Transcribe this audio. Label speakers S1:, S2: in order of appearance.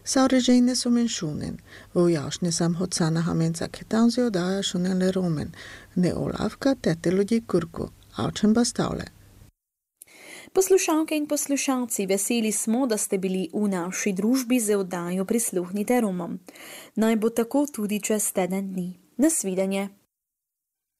S1: Saurežejne su menšunen, vojašne sam hocana hamenca ketanzi odaja šunen le romen, ne olavka tete ljudi kurku, avčen bastavle.
S2: Poslušalke in poslušalci, veseli smo, da ste bili v naši družbi z oddajo Prisluhnite Romom. Naj bo tako tudi čez teden dni. Nasvidenje.